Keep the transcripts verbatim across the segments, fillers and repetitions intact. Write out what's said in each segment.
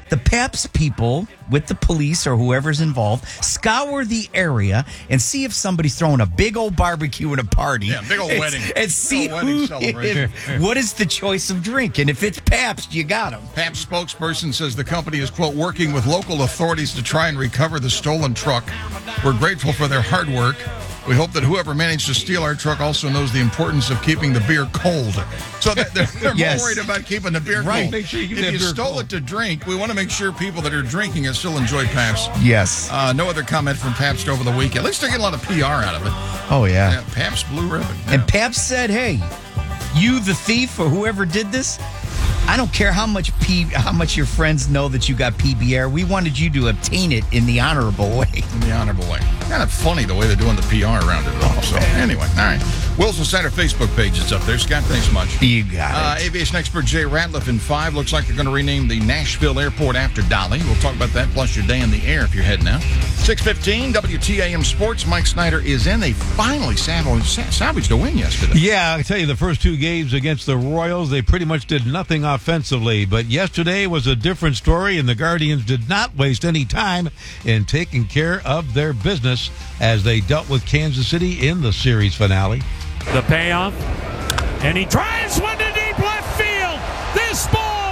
the Pabst people with the police or whoever's involved scour the area and see if somebody's throwing a big old barbecue at a party. Yeah, big old and, wedding. And see big old wedding celebration. If, what is the choice of drink. And if it's Pabst, you got them. Pabst spokesperson says the company is, quote, working with local authorities to try and recover the stolen truck. We're grateful for their hard work. We hope that whoever managed to steal our truck also knows the importance of keeping the beer cold. So they're, they're yes. more worried about keeping the beer right. cold. Make sure you keep if that you beer stole cold. it to drink, we want to make sure people that are drinking it still enjoy Pabst. Yes. Uh, no other comment from Pabst over the weekend. At least they're getting a lot of P R out of it. Oh, yeah. yeah Pabst Blue Ribbon. Yeah. And Pabst said, hey, you the thief or whoever did this, I don't care how much P, how much your friends know that you got P B R. We wanted you to obtain it in the honorable way. In the honorable way. Kind of funny the way they're doing the P R around it all. So anyway, all right. Wilson Center Facebook page is up there. Scott, thanks much. You got Uh, it. aviation expert Jay Ratliff in five. Looks like they're going to rename the Nashville airport after Dolly. We'll talk about that, plus your day in the air if you're heading out. six fifteen, W T A M Sports. Mike Snyder is in. They finally salvaged, salvaged a win yesterday. Yeah, I tell you, the first two games against the Royals, they pretty much did nothing offensively. But yesterday was a different story, and the Guardians did not waste any time in taking care of their business as they dealt with Kansas City in the series finale. The payoff, and he drives one to deep left field. This ball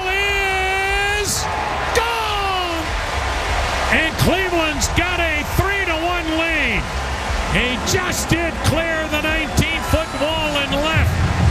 is gone, and Cleveland's got a three to one lead. He just did clear the nineteen-foot wall and left.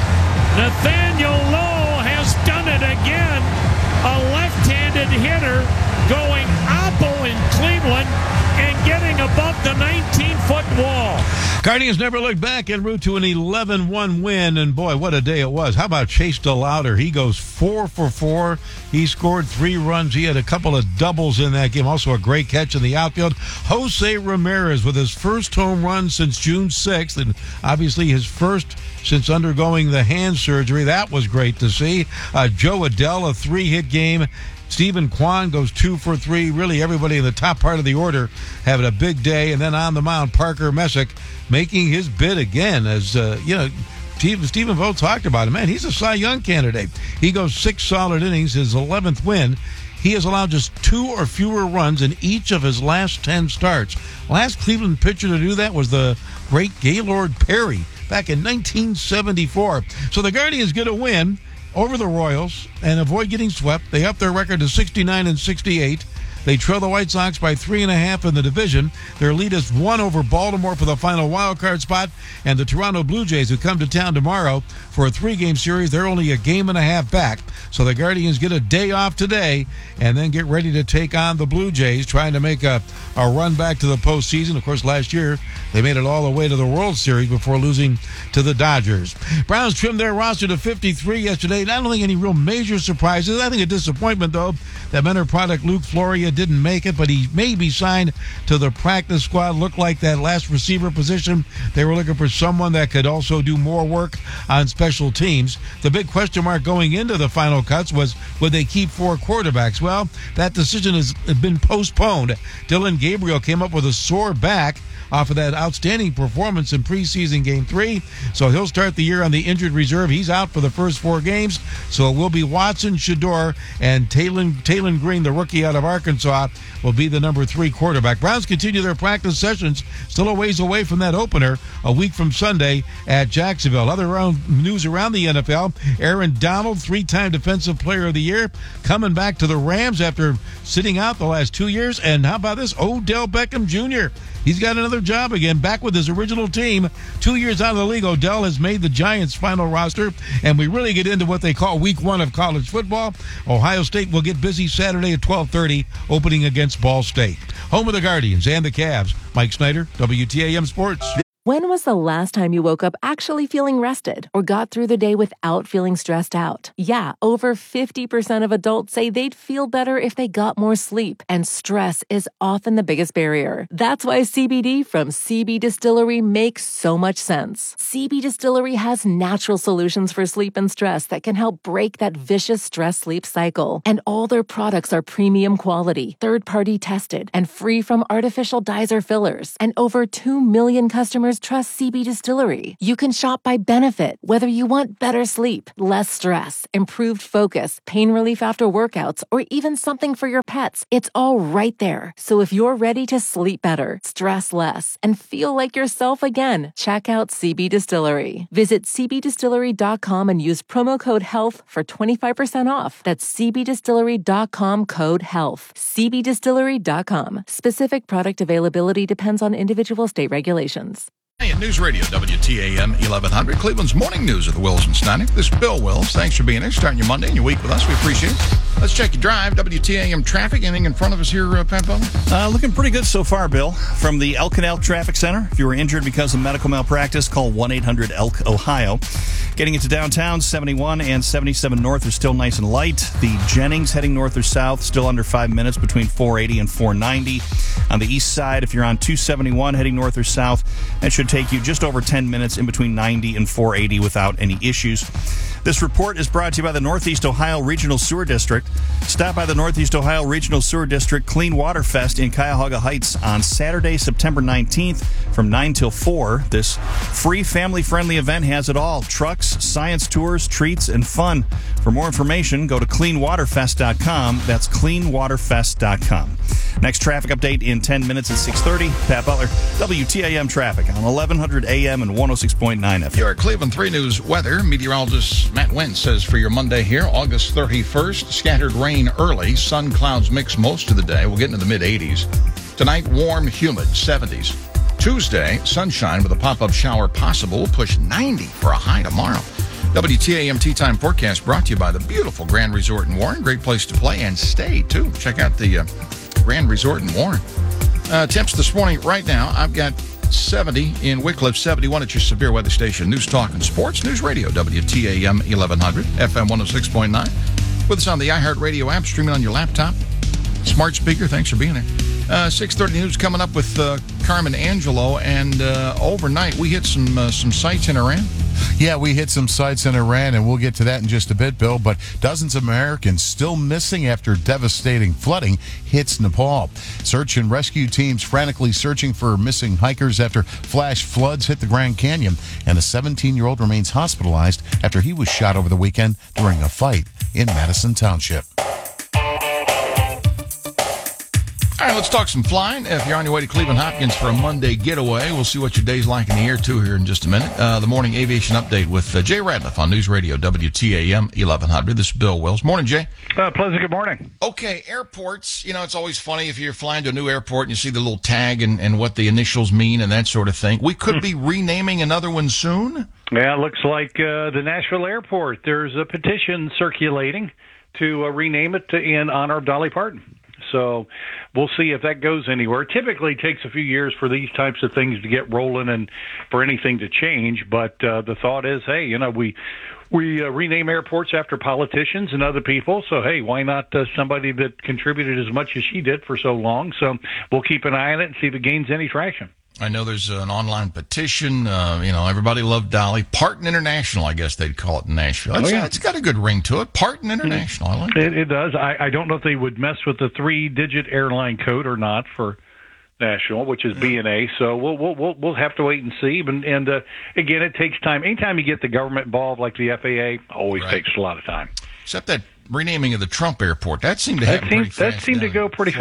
Nathaniel Lowe has done it again. A left-handed hitter going oppo in Cleveland and getting above the nineteen-foot wall. Guardians never looked back en route to an eleven one win, and boy, what a day it was. How about Chase DeLauder? He goes four for four. He scored three runs. He had a couple of doubles in that game. Also a great catch in the outfield. Jose Ramirez with his first home run since June sixth, and obviously his first since undergoing the hand surgery. That was great to see. Uh, Joe Adell, a three-hit game. Stephen Kwan goes two for three. Really, everybody in the top part of the order having a big day. And then on the mound, Parker Messick making his bid again. As, uh, you know, Stephen, Stephen Vogt talked about him. Man, he's a Cy Young candidate. He goes six solid innings, his eleventh win. He has allowed just two or fewer runs in each of his last ten starts. Last Cleveland pitcher to do that was the great Gaylord Perry back in nineteen seventy-four. So the Guardians get a win over the Royals and avoid getting swept. They up their record to sixty-nine and sixty-eight. They trail the White Sox by three and a half in the division. Their lead is one over Baltimore for the final wild card spot. And the Toronto Blue Jays, who come to town tomorrow for a three-game series, they're only a game and a half back. So the Guardians get a day off today and then get ready to take on the Blue Jays, trying to make a, a run back to the postseason. Of course, last year they made it all the way to the World Series before losing to the Dodgers. Browns trimmed their roster to fifty-three yesterday. I don't think any real major surprises. I think a disappointment, though, that Mentor product Luke Floria didn't make it, but he may be signed to the practice squad. Looked like that last receiver position, they were looking for someone that could also do more work on special teams. The big question mark going into the final cuts was, would they keep four quarterbacks? Well, that decision has been postponed. Dylan Gabriel came up with a sore back off of that outstanding performance in preseason game three. So he'll start the year on the injured reserve. He's out for the first four games. So it will be Watson, Shador, and Taylor, Taylor Green, the rookie out of Arkansas, will be the number three quarterback. Browns continue their practice sessions, still a ways away from that opener a week from Sunday at Jacksonville. Other round, news around the N F L, Aaron Donald, three-time Defensive Player of the Year, coming back to the Rams after sitting out the last two years. And how about this? Odell Beckham Junior He's got another job again, back with his original team. Two years out of the league, Odell has made the Giants' final roster, and we really get into what they call week one of college football. Ohio State will get busy Saturday at twelve thirty, opening against Ball State. Home of the Guardians and the Cavs. Mike Snyder, W T A M Sports. When was the last time you woke up actually feeling rested or got through the day without feeling stressed out? Yeah, over fifty percent of adults say they'd feel better if they got more sleep, and stress is often the biggest barrier. That's why C B D from C B Distillery makes so much sense. C B Distillery has natural solutions for sleep and stress that can help break that vicious stress-sleep cycle. And all their products are premium quality, third-party tested, and free from artificial dyes or fillers. And over two million customers customers trust C B Distillery. You can shop by benefit, whether you want better sleep, less stress, improved focus, pain relief after workouts, or even something for your pets. It's all right there. So if you're ready to sleep better, stress less, and feel like yourself again, check out C B Distillery. Visit c b distillery dot com and use promo code HEALTH for twenty-five percent off. That's c b distillery dot com code HEALTH. c b distillery dot com. Specific product availability depends on individual state regulations. Hey, at News Radio, W T A M eleven hundred, Cleveland's morning news of the Wills and Steiner. This is Bill Wills. Thanks for being here, starting your Monday and your week with us. We appreciate it. Let's check your drive. W T A M traffic. Anything in front of us here, uh, Pat Butler? Uh, looking pretty good so far, Bill. From the Elk Canal Traffic Center, if you were injured because of medical malpractice, call one eight hundred E L K, Ohio. Getting into downtown, seventy-one and seventy-seven north are still nice and light. The Jennings heading north or south, still under five minutes between four eighty and four ninety. On the east side, if you're on two seventy-one heading north or south, that should take you just over ten minutes in between ninety and four eighty without any issues. This report is brought to you by the Northeast Ohio Regional Sewer District. Stop by the Northeast Ohio Regional Sewer District Clean Water Fest in Cuyahoga Heights on Saturday, September nineteenth from nine till four. This free family-friendly event has it all. Trucks, science tours, treats, and fun. For more information, go to clean water fest dot com. That's clean water fest dot com. Next traffic update in ten minutes at six thirty. Pat Butler, W T A M traffic on eleven hundred A M and one oh six point nine F M. Your Cleveland three News weather. Meteorologist Matt Wentz says for your Monday here, August thirty-first, scattered rain early. Sun clouds mix most of the day. We'll get into the mid-eighties. Tonight, warm, humid, seventies. Tuesday, sunshine with a pop-up shower possible. We'll push ninety for a high tomorrow. W T A M Tea Time Forecast brought to you by the beautiful Grand Resort in Warren. Great place to play and stay, too. Check out the uh, Grand Resort in Warren. Uh, temps this morning, right now, I've got seventy in Wickliffe, seventy-one at your severe weather station. News Talk and Sports. News Radio, W T A M eleven hundred, F M one oh six point nine. With us on the iHeartRadio app, streaming on your laptop. Smart speaker, thanks for being there. Uh, six thirty news coming up with uh, Carmen Angelo. And uh, overnight, we hit some uh, some sites in Iran. Yeah, we hit some sites in Iran, and we'll get to that in just a bit, Bill. But dozens of Americans still missing after devastating flooding hits Nepal. Search and rescue teams frantically searching for missing hikers after flash floods hit the Grand Canyon. And a seventeen-year-old remains hospitalized after he was shot over the weekend during a fight in Madison Township. All right, let's talk some flying. If you're on your way to Cleveland Hopkins for a Monday getaway, we'll see what your day's like in the air, too, here in just a minute. Uh, the morning aviation update with uh, Jay Radliff on News Radio, W T A M eleven hundred. This is Bill Wills. Morning, Jay. Uh, pleasant good morning. Okay, airports. You know, it's always funny if you're flying to a new airport and you see the little tag and, and what the initials mean and that sort of thing. We could be renaming another one soon. Yeah, it looks like uh, the Nashville airport. There's a petition circulating to uh, rename it to, in honor of Dolly Parton. So we'll see if that goes anywhere. It typically takes a few years for these types of things to get rolling and for anything to change. But uh, the thought is, hey, you know, we we uh, rename airports after politicians and other people. So, hey, why not uh, somebody that contributed as much as she did for so long? So we'll keep an eye on it and see if it gains any traction. I know there's an online petition. Uh, you know, everybody loved Dolly. Parton International, I guess they'd call it in Nashville. It's, oh, yeah. it's got a good ring to it. Parton International. I like it. It, it does. I, I don't know if they would mess with the three-digit airline code or not for Nashville, which is B N A. So we'll we'll we'll, we'll have to wait and see. And, and uh, again, it takes time. Anytime you get the government involved, like the F A A, always right. takes a lot of time. Except that renaming of the Trump airport, that seemed to happen that seemed, pretty fast. That seemed to go pretty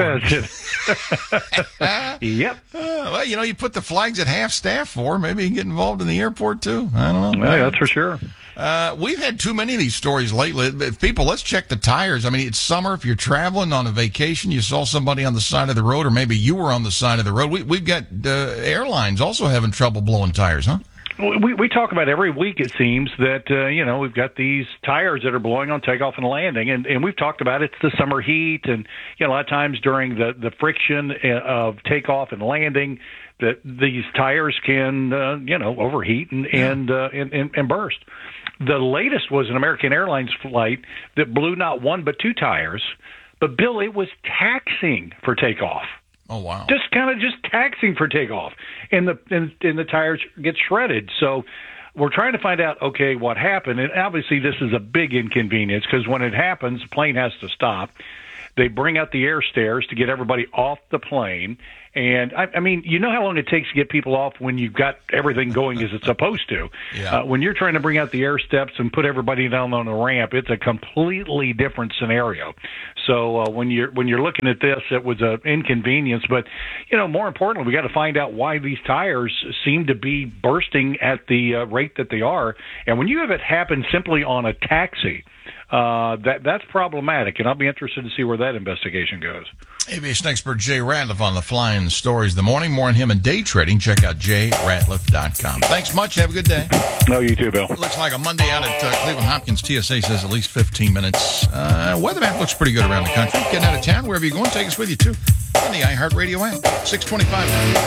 fast. Yep. Uh, well, you know, you put the flags at half staff for, maybe you can get involved in the airport, too. I don't know. Yeah, that's for sure. Uh, we've had too many of these stories lately. People, let's check the tires. I mean, it's summer. If you're traveling on a vacation, you saw somebody on the side of the road, or maybe you were on the side of the road. We, we've got uh, airlines also having trouble blowing tires, huh? We we talk about every week, it seems, that, uh, you know, we've got these tires that are blowing on takeoff and landing, and, and we've talked about it's the summer heat, and, you know, a lot of times during the, the friction of takeoff and landing, that these tires can, uh, you know, overheat and, yeah. and, uh, and, and, and burst. The latest was an American Airlines flight that blew not one but two tires, but, Bill, it was taxiing for takeoff. Oh, wow. Just kind of just taxiing for takeoff, and the and, and the tires get shredded. So we're trying to find out, okay, what happened. And obviously this is a big inconvenience because when it happens, the plane has to stop. They bring out the air stairs to get everybody off the plane. And, I, I mean, you know how long it takes to get people off when you've got everything going as it's supposed to. Yeah. Uh, when you're trying to bring out the air steps and put everybody down on the ramp, it's a completely different scenario. So uh, when you're when you're looking at this, it was an inconvenience. But, you know, more importantly, we got to find out why these tires seem to be bursting at the uh, rate that they are. And when you have it happen simply on a taxi, Uh, that that's problematic, and I'll be interested to see where that investigation goes. Aviation expert Jay Ratliff on the Flying Stories of the Morning. More on him and day trading. Check out jay ratliff dot com. Thanks much. Have a good day. No, you too, Bill. It looks like a Monday out at uh, Cleveland Hopkins. T S A says at least fifteen minutes. Uh, weather map looks pretty good around the country. Getting out of town, wherever you're going, take us with you, too. On the iHeartRadio app. six twenty-five.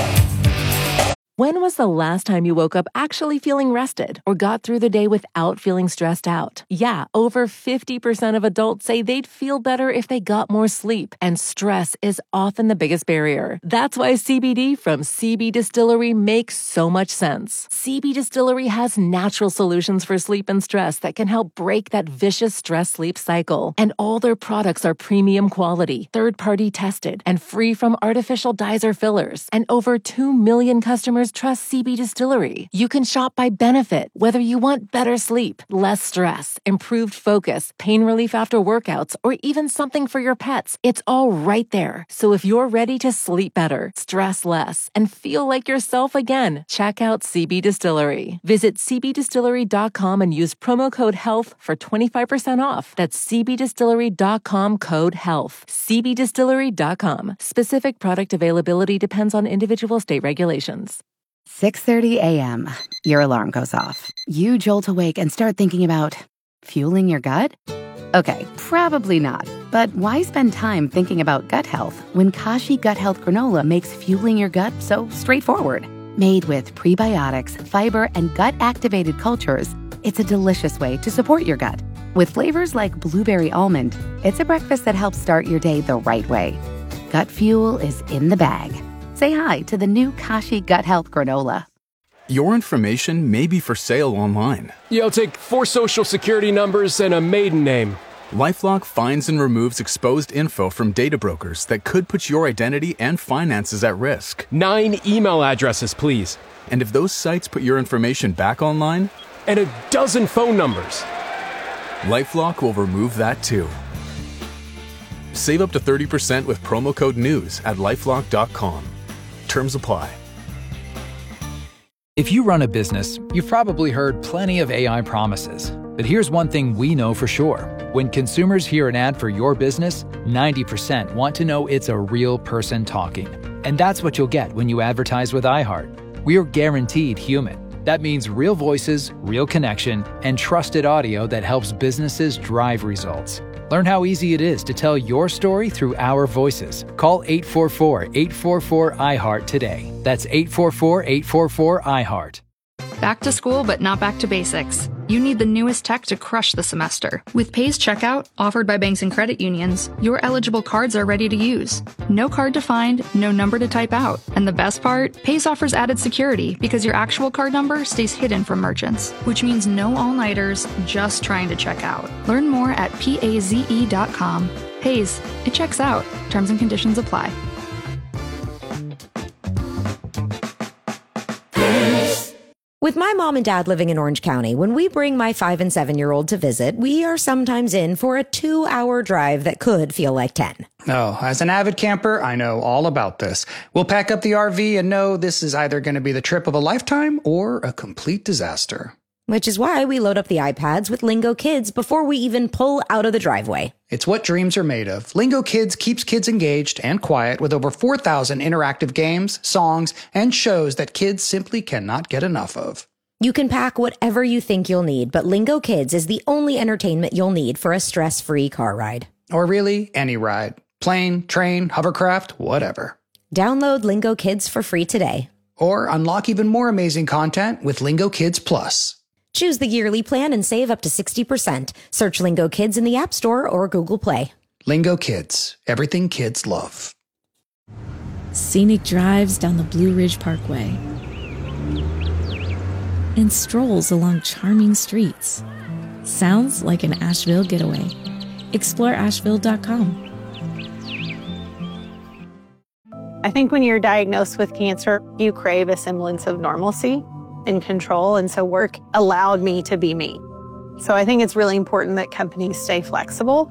When was the last time you woke up actually feeling rested or got through the day without feeling stressed out? Yeah, over fifty percent of adults say they'd feel better if they got more sleep, and stress is often the biggest barrier. That's why C B D from C B Distillery makes so much sense. C B Distillery has natural solutions for sleep and stress that can help break that vicious stress-sleep cycle. And all their products are premium quality, third-party tested, and free from artificial dyes or fillers. And over two million customers trust C B Distillery. You can shop by benefit, whether you want better sleep, less stress, improved focus, pain relief after workouts, or even something for your pets. It's all right there. So if you're ready to sleep better, stress less, and feel like yourself again, check out C B Distillery. Visit c b distillery dot com and use promo code HEALTH for twenty-five percent off. That's c b distillery dot com code HEALTH. c b distillery dot com. Specific product availability depends on individual state regulations. six thirty a.m. Your alarm goes off. You jolt awake and start thinking about fueling your gut? Okay, probably not. But why spend time thinking about gut health when Kashi Gut Health Granola makes fueling your gut so straightforward? Made with prebiotics, fiber, and gut-activated cultures, it's a delicious way to support your gut. With flavors like blueberry almond, it's a breakfast that helps start your day the right way. Gut fuel is in the bag. Say hi to the new Kashi Gut Health Granola. Your information may be for sale online. Yeah, I'll take four social security numbers and a maiden name. LifeLock finds and removes exposed info from data brokers that could put your identity and finances at risk. Nine email addresses, please. And if those sites put your information back online? And a dozen phone numbers. LifeLock will remove that too. Save up to thirty percent with promo code NEWS at lifelock dot com. Terms apply. If you run a business, you've probably heard plenty of A I promises. But here's one thing we know for sure. When consumers hear an ad for your business, ninety percent want to know it's a real person talking. And that's what you'll get when you advertise with iHeart. We are guaranteed human. That means real voices, real connection, and trusted audio that helps businesses drive results. Learn how easy it is to tell your story through our voices. Call eight four four, eight four four, I heart today. That's eight four four, eight four four, I heart. Back to school, but not back to basics. You need the newest tech to crush the semester. With Pays Checkout, offered by banks and credit unions, your eligible cards are ready to use. No card to find, no number to type out. And the best part? Pays offers added security because your actual card number stays hidden from merchants, which means no all-nighters just trying to check out. Learn more at paze dot com. Pays, it checks out. Terms and conditions apply. With my mom and dad living in Orange County, when we bring my five and seven year old to visit, we are sometimes in for a two hour drive that could feel like ten. Oh, as an avid camper, I know all about this. We'll pack up the R V and know this is either going to be the trip of a lifetime or a complete disaster. Which is why we load up the iPads with Lingo Kids before we even pull out of the driveway. It's what dreams are made of. Lingo Kids keeps kids engaged and quiet with over four thousand interactive games, songs, and shows that kids simply cannot get enough of. You can pack whatever you think you'll need, but Lingo Kids is the only entertainment you'll need for a stress-free car ride. Or really, any ride. Plane, train, hovercraft, whatever. Download Lingo Kids for free today. Or unlock even more amazing content with Lingo Kids Plus. Choose the yearly plan and save up to sixty percent. Search Lingo Kids in the App Store or Google Play. Lingo Kids. Everything kids love. Scenic drives down the Blue Ridge Parkway. And strolls along charming streets. Sounds like an Asheville getaway. Explore asheville dot com. I think when you're diagnosed with cancer, you crave a semblance of normalcy and control, and so work allowed me to be me. So I think it's really important that companies stay flexible.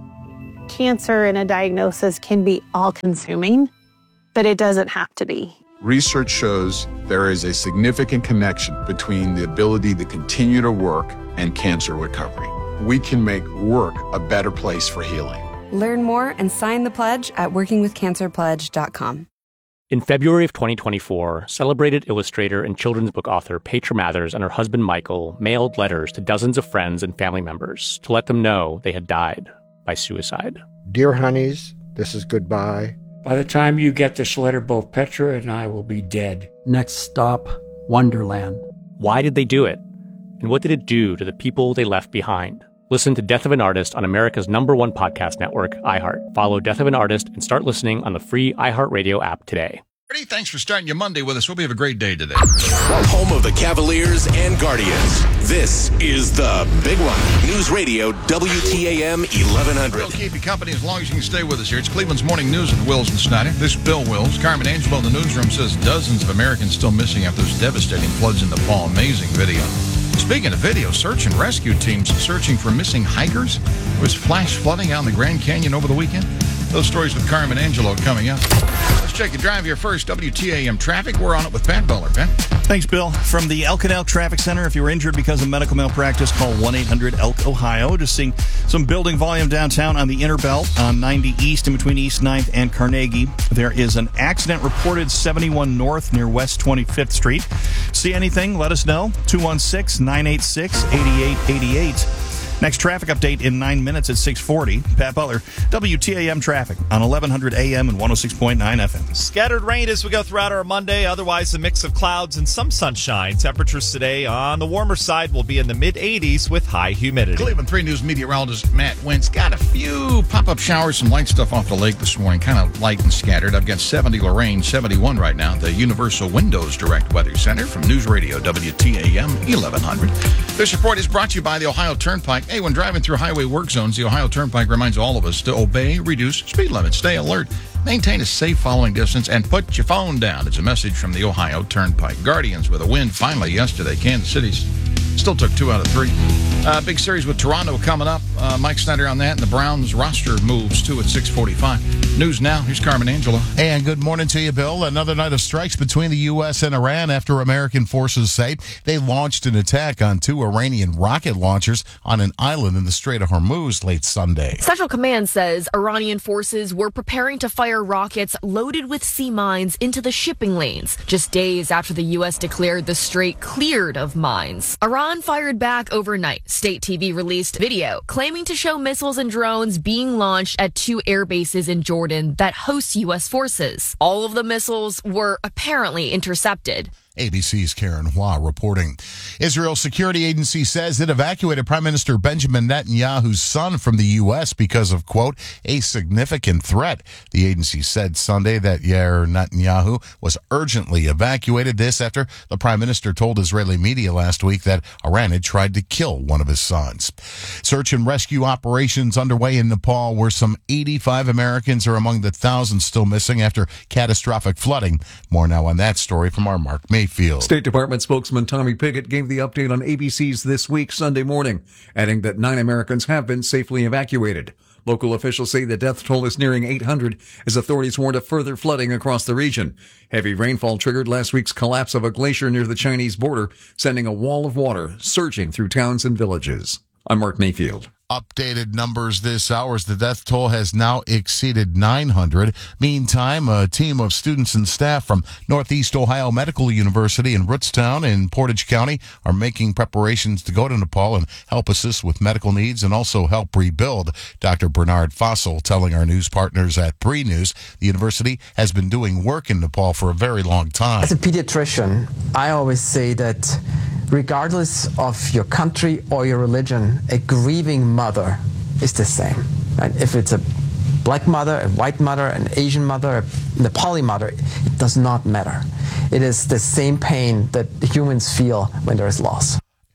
Cancer and a diagnosis can be all-consuming, but it doesn't have to be. Research shows there is a significant connection between the ability to continue to work and cancer recovery. We can make work a better place for healing. Learn more and sign the pledge at working with cancer pledge dot com. In February of twenty twenty-four, celebrated illustrator and children's book author Petra Mathers and her husband Michael mailed letters to dozens of friends and family members to let them know they had died by suicide. Dear honeys, this is goodbye. By the time you get this letter, both Petra and I will be dead. Next stop, Wonderland. Why did they do it? And what did it do to the people they left behind? Listen to Death of an Artist on America's number one podcast network, iHeart. Follow Death of an Artist and start listening on the free iHeartRadio app today. Thanks for starting your Monday with us. Hope you have a great day today. Home of the Cavaliers and Guardians. This is the Big One. News Radio W T A M eleven hundred. We'll keep you company as long as you can stay with us here. It's Cleveland's Morning News with Wills and Snyder. This is Bill Wills. Carmen Angelo in the newsroom says dozens of Americans still missing after those devastating floods in Nepal. Amazing video. Speaking of video, search and rescue teams searching for missing hikers. There was flash flooding out in the Grand Canyon over the weekend. Those stories with Carmen Angelo coming up. Let's check your drive here first. W T A M traffic. We're on it with Pat Butler. Pat? Thanks, Bill. From the Elk and Elk Traffic Center, if you were injured because of medical malpractice, call one eight hundred elk ohio. Just seeing some building volume downtown on the Inner Belt on ninety East in between East ninth and Carnegie. There is an accident reported seventy-one North near West twenty-fifth Street. See anything? Let us know. two one six, nine eight six, eight eight eight eight. Next traffic update in nine minutes at six forty. Pat Butler, W T A M traffic on eleven hundred A M and one oh six point nine F M. Scattered rain as we go throughout our Monday. Otherwise, a mix of clouds and some sunshine. Temperatures today on the warmer side will be in the mid eighties with high humidity. Cleveland three News meteorologist Matt Wentz got a few pop-up showers, some light stuff off the lake this morning, kind of light and scattered. I've got seventy Lorraine, seventy-one right now at the Universal Windows Direct Weather Center from News Radio W T A M eleven hundred. This report is brought to you by the Ohio Turnpike. Hey, when driving through highway work zones, the Ohio Turnpike reminds all of us to obey, reduce speed limits, stay alert, maintain a safe following distance, and put your phone down. It's a message from the Ohio Turnpike. Guardians with a win finally yesterday. Kansas City still took two out of three. Uh, big series with Toronto coming up. Uh, Mike Snyder on that, and the Browns roster moves too at six forty-five. News now. Here's Carmen Angelo. And good morning to you, Bill. Another night of strikes between the U S and Iran after American forces say they launched an attack on two Iranian rocket launchers on an island in the Strait of Hormuz late Sunday. Central Command says Iranian forces were preparing to fire rockets loaded with sea mines into the shipping lanes, just days after the U S declared the strait cleared of mines. Iran fired back overnight. State T V released video claiming to show missiles and drones being launched at two air bases in Jordan that host U S forces. All of the missiles were apparently intercepted. A B C's Karen Hua reporting. Israel's security agency says it evacuated Prime Minister Benjamin Netanyahu's son from the U S because of, quote, a significant threat. The agency said Sunday that Yair Netanyahu was urgently evacuated. This after the Prime Minister told Israeli media last week that Iran had tried to kill one of his sons. Search and rescue operations underway in Nepal, where some eighty-five Americans are among the thousands still missing after catastrophic flooding. More now on that story from our Mark Mayfield. State Department spokesman Tommy Pickett gave the update on A B C's This Week Sunday morning, adding that nine Americans have been safely evacuated. Local officials say the death toll is nearing eight hundred as authorities warned of further flooding across the region. Heavy rainfall triggered last week's collapse of a glacier near the Chinese border, sending a wall of water surging through towns and villages. I'm Mark Mayfield. Updated numbers this hour as the death toll has now exceeded nine hundred. Meantime, a team of students and staff from Northeast Ohio Medical University in Rootstown in Portage County are making preparations to go to Nepal and help assist with medical needs and also help rebuild. Doctor Bernard Fossil telling our news partners at Bree News the university has been doing work in Nepal for a very long time. As a pediatrician, I always say that regardless of your country or your religion, a grieving mother is the same. Right? If it's a black mother, a white mother, an Asian mother, a Nepali mother, it does not matter. It is the same pain that humans feel when there is loss.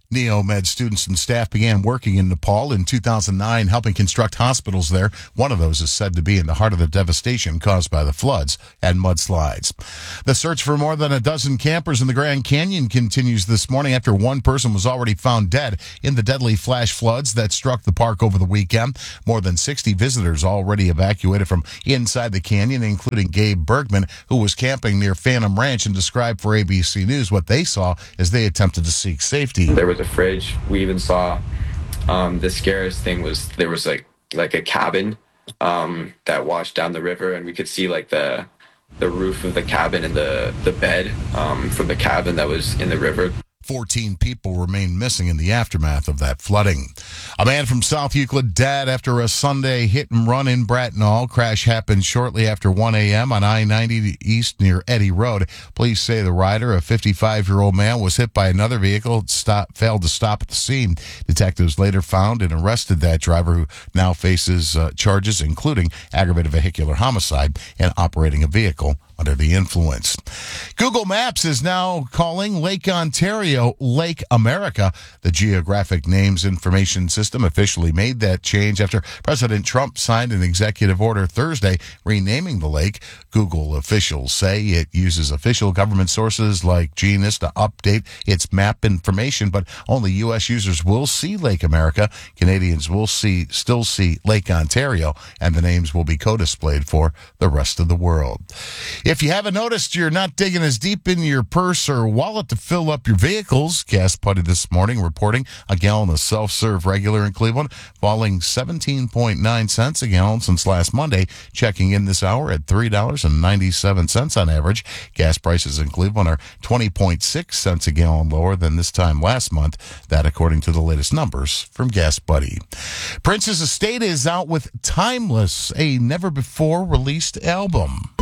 NeoMed students and staff began working in Nepal in two thousand nine, helping construct hospitals there. One of those is said to be in the heart of the devastation caused by the floods and mudslides. The search for more than a dozen campers in the Grand Canyon continues this morning after one person was already found dead in the deadly flash floods that struck the park over the weekend. More than sixty visitors already evacuated from inside the canyon, including Gabe Bergman, who was camping near Phantom Ranch, and described for A B C News what they saw as they attempted to seek safety. There was a fridge. We even saw um, the scariest thing was there was like like a cabin um, that washed down the river, and we could see like the the roof of the cabin and the the bed um, from the cabin that was in the river. fourteen people remain missing in the aftermath of that flooding. A man from South Euclid dead after a Sunday hit and run in Bracknell. Crash happened shortly after one a.m. on I ninety East near Eddy Road. Police say the rider, a fifty-five-year-old man, was hit by another vehicle, stop, failed to stop at the scene. Detectives later found and arrested that driver, who now faces uh, charges including aggravated vehicular homicide and operating a vehicle under the influence. Google Maps is now calling Lake Ontario Lake America. The Geographic Names Information System officially made that change after President Trump signed an executive order Thursday renaming the lake. Google officials say it uses official government sources like Genius to update its map information, but only U S users will see Lake America. Canadians will see still see Lake Ontario, and the names will be co-displayed for the rest of the world. If you haven't noticed, you're not digging as deep in your purse or wallet to fill up your vehicles. Gas Buddy this morning reporting a gallon of self-serve regular in Cleveland falling seventeen point nine cents a gallon since last Monday, checking in this hour at three dollars and ninety-seven cents on average. Gas prices in Cleveland are twenty point six cents a gallon lower than this time last month. That according to the latest numbers from Gas Buddy. Prince's estate is out with Timeless, a never-before released album.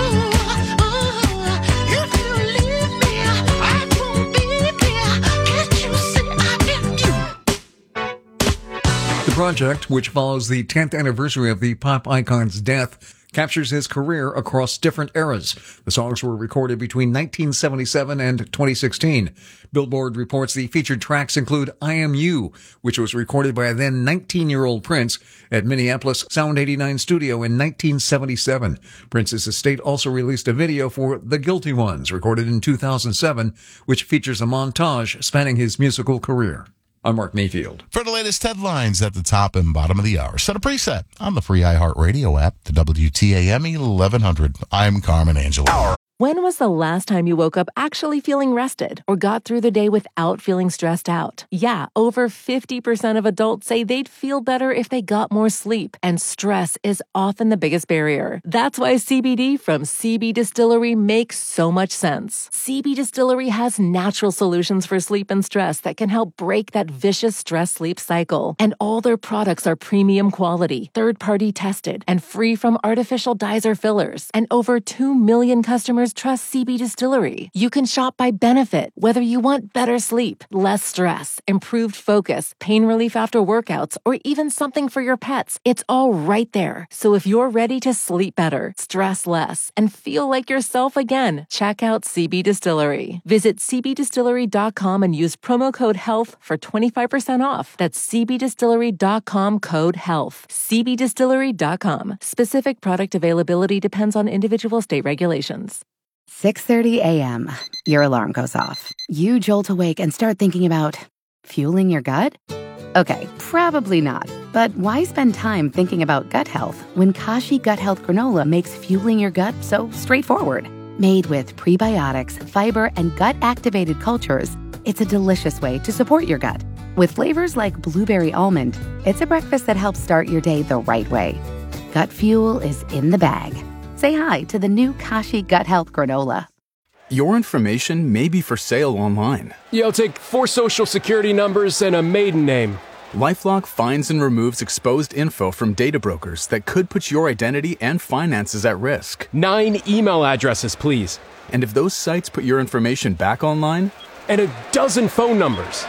The project, which follows the tenth anniversary of the pop icon's death, captures his career across different eras. The songs were recorded between nineteen seventy-seven and twenty sixteen. Billboard reports the featured tracks include I Am You, which was recorded by a then nineteen-year-old Prince at Minneapolis Sound eighty-nine Studio in nineteen seventy-seven. Prince's estate also released a video for The Guilty Ones, recorded in two thousand seven, which features a montage spanning his musical career. I'm Mark Mayfield. For the latest headlines at the top and bottom of the hour, set a preset on the free iHeartRadio app, the W T A M eleven hundred. I'm Carmen Angelo. When was the last time you woke up actually feeling rested or got through the day without feeling stressed out? Yeah, over fifty percent of adults say they'd feel better if they got more sleep, and stress is often the biggest barrier. That's why C B D from C B Distillery makes so much sense. C B Distillery has natural solutions for sleep and stress that can help break that vicious stress-sleep cycle. And all their products are premium quality, third-party tested, and free from artificial dyes or fillers. And over two million customers trust C B Distillery. You can shop by benefit, whether you want better sleep, less stress, improved focus, pain relief after workouts, or even something for your pets. It's all right there. So if you're ready to sleep better, stress less, and feel like yourself again, check out C B Distillery. Visit c b distillery dot com and use promo code HEALTH for twenty-five percent off. That's c b distillery dot com code HEALTH. c b distillery dot com. Specific product availability depends on individual state regulations. six thirty a.m. Your alarm goes off. You jolt awake and start thinking about fueling your gut? Okay, probably not. But why spend time thinking about gut health when Kashi Gut Health Granola makes fueling your gut so straightforward? Made with prebiotics, fiber, and gut-activated cultures, it's a delicious way to support your gut. With flavors like blueberry almond, it's a breakfast that helps start your day the right way. Gut fuel is in the bag. Say hi to the new Kashi Gut Health Granola. Your information may be for sale online. Yeah, I'll take four social security numbers and a maiden name. LifeLock finds and removes exposed info from data brokers that could put your identity and finances at risk. Nine email addresses, please. And if those sites put your information back online? And a dozen phone numbers.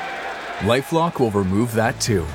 LifeLock will remove that too.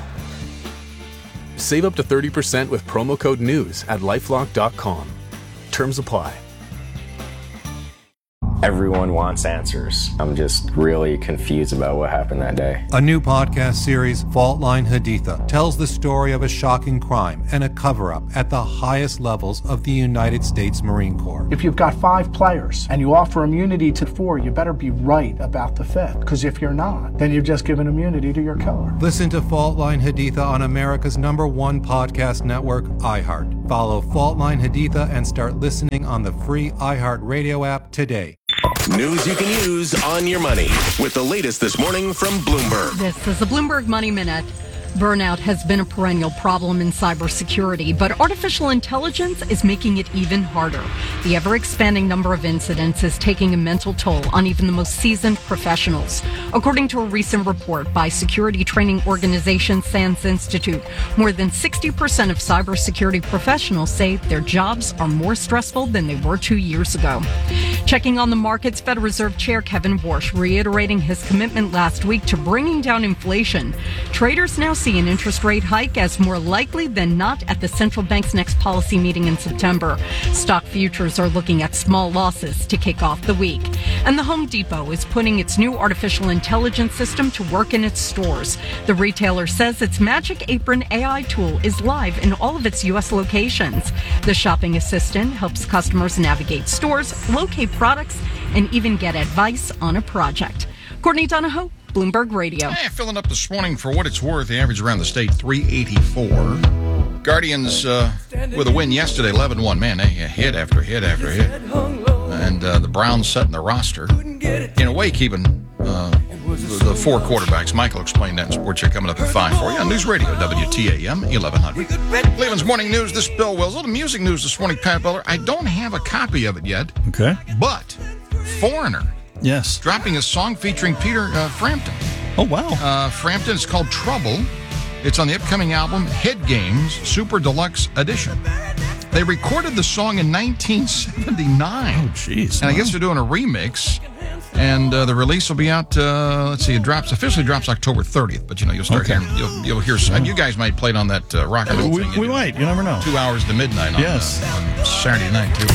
Save up to thirty percent with promo code NEWS at lifelock dot com. Terms apply. Everyone wants answers. I'm just really confused about what happened that day. A new podcast series, Fault Line Haditha, tells the story of a shocking crime and a cover-up at the highest levels of the United States Marine Corps. If you've got five players and you offer immunity to four, you better be right about the fifth. Because if you're not, then you've just given immunity to your killer. Listen to Fault Line Haditha on America's number one podcast network, iHeart. Follow Fault Line Haditha and start listening on the free iHeart Radio app today. News you can use on your money with the latest this morning from Bloomberg. This is the Bloomberg Money Minute. Burnout has been a perennial problem in cybersecurity, but artificial intelligence is making it even harder. The ever-expanding number of incidents is taking a mental toll on even the most seasoned professionals. According to a recent report by security training organization SANS Institute, more than sixty percent of cybersecurity professionals say their jobs are more stressful than they were two years ago. Checking on the markets, Federal Reserve Chair Kevin Warsh reiterating his commitment last week to bringing down inflation. Traders now see an interest rate hike as more likely than not at the central bank's next policy meeting in September. Stock futures are looking at small losses to kick off the week. And the Home Depot is putting its new artificial intelligence system to work in its stores. The retailer says its Magic Apron A I tool is live in all of its U S locations. The shopping assistant helps customers navigate stores, locate products, and even get advice on a project. Courtney Donahoe, Bloomberg Radio. Hey, filling up this morning for what it's worth. The average around the state, three eighty-four. Guardians uh, with a win yesterday, eleven one. Man, they hit after hit after hit. And uh, the Browns setting the roster. In a way, keeping uh, the four quarterbacks. Michael explained that in Sports Check coming up at five for you on News Radio, W T A M, eleven hundred. Cleveland's morning news, this Bill Wills. The music news this morning, Pat Butler. I don't have a copy of it yet. Okay. But Foreigner. Yes. Dropping a song featuring Peter uh, Frampton. Oh, wow. Uh, Frampton is called Trouble. It's on the upcoming album, Head Games, Super Deluxe Edition. They recorded the song in nineteen seventy-nine. Oh, jeez. And I guess they're doing a remix. And uh, the release will be out, uh, let's see, it drops, officially drops October thirtieth. But, you know, you'll start Okay. hearing, you'll, you'll hear, some, you guys might play it on that uh, rock and roll We, thing. we might. You never know. Two hours to midnight on, Yes. uh, on Saturday night, too.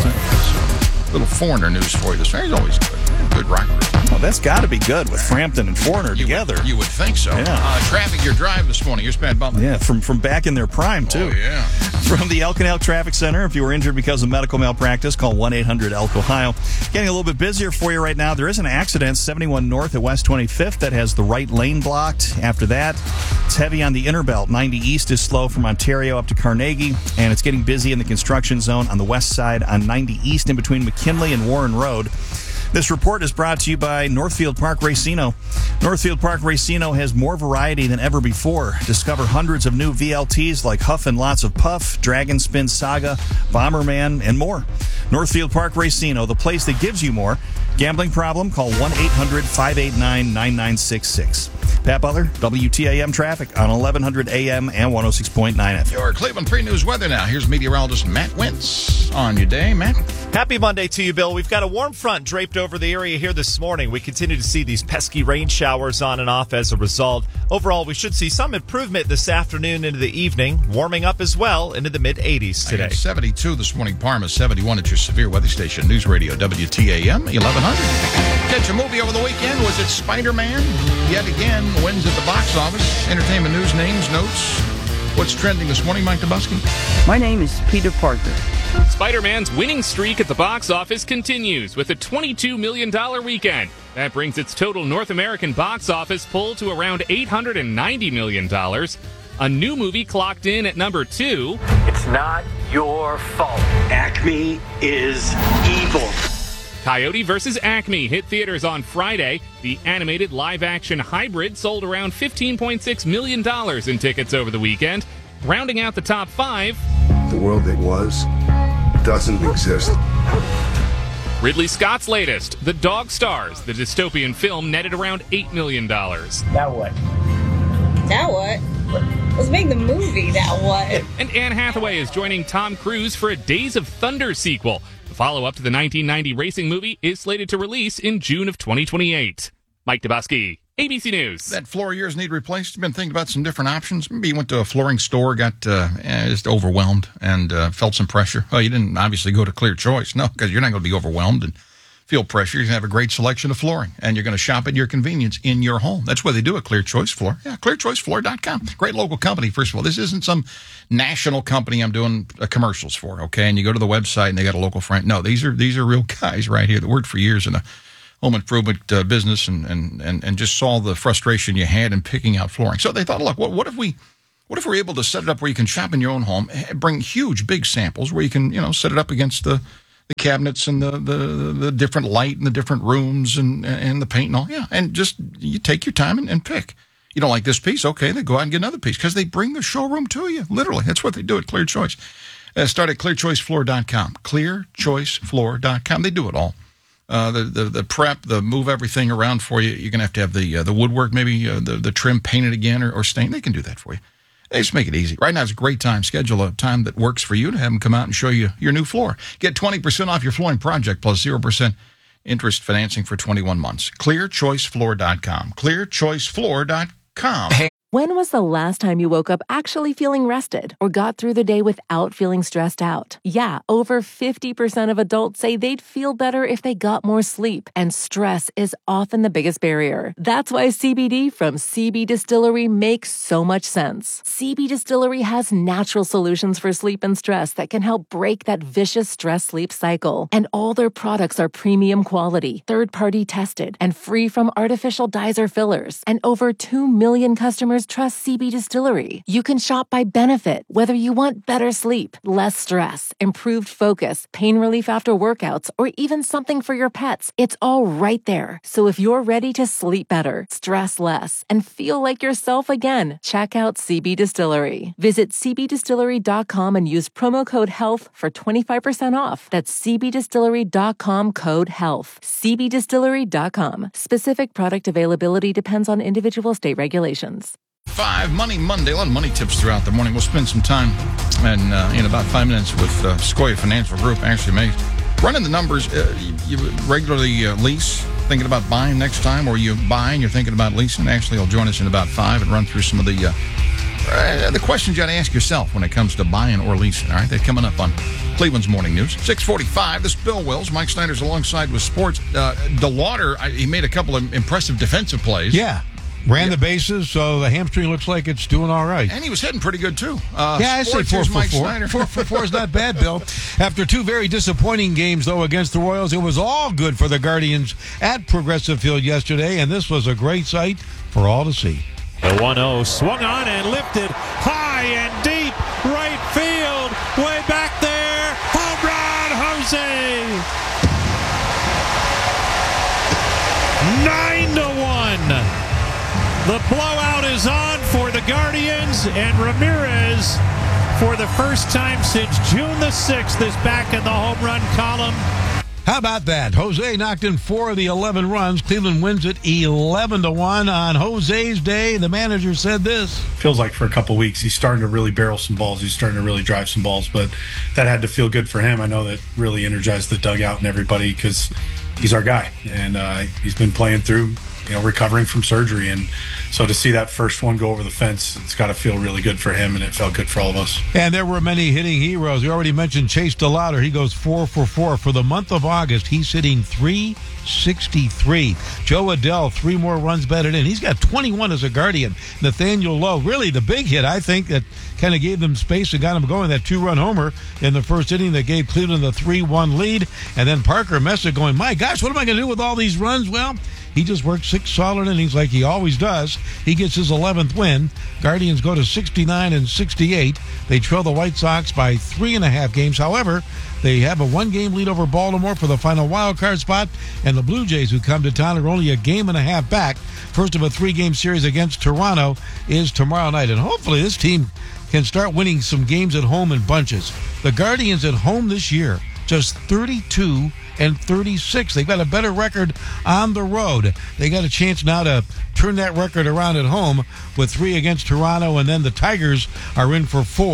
So, little Foreigner news for you. This is always good. Good rock. Oh, that's got to be good with Frampton and Foreigner you together. Would, you would think so. Yeah. Uh, traffic, your drive this morning. Here's Pat Butler. Yeah, from, from back in their prime, too. Oh, yeah. From the Elk and Elk Traffic Center, if you were injured because of medical malpractice, call one eight hundred elk ohio. Getting a little bit busier for you right now. There is an accident, seventy-one north at West twenty-fifth, that has the right lane blocked. After that, it's heavy on the inner belt. ninety east is slow from Ontario up to Carnegie, and it's getting busy in the construction zone on the west side on ninety east in between McKinley and Warren Road. This report is brought to you by Northfield Park Racino. Northfield Park Racino has more variety than ever before. Discover hundreds of new V L Ts like Huff and Lots of Puff, Dragon Spin Saga, Bomberman, and more. Northfield Park Racino, the place that gives you more. Gambling problem? Call one eight hundred five eight nine nine nine six six. Pat Butler, W T A M traffic on eleven hundred A M and one oh six point nine F M. Your Cleveland three News weather now. Here's meteorologist Matt Wentz on your day. Matt? Happy Monday to you, Bill. We've got a warm front draped over the area here this morning. We continue to see these pesky rain showers on and off as a result. Overall, we should see some improvement this afternoon into the evening, warming up as well into the mid eighties today. seventy-two this morning, Parma, seventy-one at your severe weather station, News Radio, W T A M, eleven hundred. Catch a movie over the weekend. Was it Spider-Man? Yet again, wins at the box office. Entertainment news, names, notes. What's trending this morning, Mike Dubusky? My name is Peter Parker. Spider-Man's winning streak at the box office continues with a twenty-two million dollars weekend. That brings its total North American box office pull to around eight hundred ninety million dollars. A new movie clocked in at number two. It's not your fault. Acme is evil. Coyote versus Acme hit theaters on Friday. The animated live-action hybrid sold around fifteen point six million dollars in tickets over the weekend. Rounding out the top five, the world that was doesn't exist. Ridley Scott's latest, The Dog Stars. The dystopian film netted around eight million dollars. Now what? Now what? Let's make the movie. Now what? And Anne Hathaway is joining Tom Cruise for a Days of Thunder sequel. The follow-up to the nineteen ninety racing movie is slated to release in June of twenty twenty-eight. Mike Dubusky, A B C News. That floor of yours need replaced? Been thinking about some different options? Maybe you went to a flooring store, got uh, eh, just overwhelmed, and uh, felt some pressure. Well, you didn't obviously go to Clear Choice, no, because you're not going to be overwhelmed. And feel pressure, you're going to have a great selection of flooring, and you're going to shop at your convenience in your home. That's why they do it, Clear Choice Floor. Yeah, clear choice floor dot com. Great local company, first of all. This isn't some national company I'm doing uh, commercials for, okay? And you go to the website and they got a local friend. No, these are these are real guys right here that worked for years in the home improvement uh, business and, and, and, and just saw the frustration you had in picking out flooring. So they thought, look, what, what if we... What if we're able to set it up where you can shop in your own home, bring huge, big samples where you can, you know, set it up against the, the cabinets and the, the, the different light and the different rooms and and the paint and all. Yeah, and just you take your time and, and pick. You don't like this piece? Okay, then go out and get another piece because they bring the showroom to you. Literally, that's what they do at Clear Choice. Uh, start at clear choice floor dot com. clear choice floor dot com. They do it all. Uh, the, the the prep, the move everything around for you. You're going to have to have the uh, the woodwork, maybe uh, the, the trim painted again or, or stained. They can do that for you. They just make it easy. Right now is a great time. Schedule a time that works for you to have them come out and show you your new floor. Get twenty percent off your flooring project plus zero percent interest financing for twenty-one months. clear choice floor dot com. clear choice floor dot com. When was the last time you woke up actually feeling rested or got through the day without feeling stressed out? Yeah, over fifty percent of adults say they'd feel better if they got more sleep, and stress is often the biggest barrier. That's why C B D from C B Distillery makes so much sense. C B Distillery has natural solutions for sleep and stress that can help break that vicious stress-sleep cycle. And all their products are premium quality, third-party tested, and free from artificial dyes or fillers. And over two million customers trust C B Distillery. You can shop by benefit, whether you want better sleep, less stress, improved focus, pain relief after workouts, or even something for your pets. It's all right there. So if you're ready to sleep better, stress less, and feel like yourself again, check out C B Distillery. Visit c b distillery dot com and use promo code HEALTH for twenty-five percent off. That's c b distillery dot com code HEALTH. c b distillery dot com. Specific product availability depends on individual state regulations. Five Money Monday. A lot of money tips throughout the morning. We'll spend some time and uh, in about five minutes with uh, Sequoia Financial Group. Actually, May running the numbers. Uh, you regularly uh, lease, thinking about buying next time, or you buy and you're thinking about leasing. Actually, he'll join us in about five and run through some of the uh, uh, the questions you got to ask yourself when it comes to buying or leasing. All right, they're coming up on Cleveland's Morning News. six forty-five. This is Bill Wills. Mike Snyder's alongside with sports. Uh, DeLauder, I, he made a couple of impressive defensive plays. Yeah. Ran the bases, so the hamstring looks like it's doing all right. And he was hitting pretty good, too. Uh, yeah, I say four for four. Four for four is not bad, Bill. After two very disappointing games, though, against the Royals, it was all good for the Guardians at Progressive Field yesterday, and this was a great sight for all to see. The one oh swung on and lifted high and deep right field. Way back there. Home run, Jose. Nine to one. The blowout is on for the Guardians, and Ramirez, for the first time since June the sixth, is back in the home run column. How about that? Jose knocked in four of the eleven runs. Cleveland wins it eleven to one on Jose's day. The manager said this. Feels like for a couple weeks he's starting to really barrel some balls. He's starting to really drive some balls, but that had to feel good for him. I know that really energized the dugout and everybody because he's our guy, and uh, he's been playing through, you know, recovering from surgery. And so to see that first one go over the fence, it's got to feel really good for him, and it felt good for all of us. And there were many hitting heroes. We already mentioned Chase DeLauder. He goes four for four. For the month of August, he's hitting three sixty-three. Joe Adell, three more runs batted in. He's got twenty-one as a Guardian. Nathaniel Lowe, really the big hit, I think, that kind of gave them space and got them going. That two-run homer in the first inning that gave Cleveland the three one lead. And then Parker Messick going, my gosh, what am I going to do with all these runs? Well, he just worked six solid innings like he always does. He gets his eleventh win. Guardians go to sixty-nine and sixty-eight. They trail the White Sox by three and a half games. However, they have a one-game lead over Baltimore for the final wild card spot. And the Blue Jays, who come to town, are only a game and a half back. First of a three-game series against Toronto is tomorrow night. And hopefully this team can start winning some games at home in bunches. The Guardians at home this year, just thirty-two and thirty-six. They've got a better record on the road. They got a chance now to turn that record around at home with three against Toronto, and then the Tigers are in for four